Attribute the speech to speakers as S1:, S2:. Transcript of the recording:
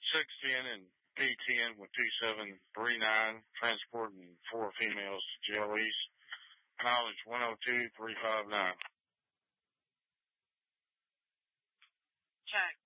S1: 610 and P10 with 2739, transporting 4 females to jail east. Mileage 102,359.
S2: Check.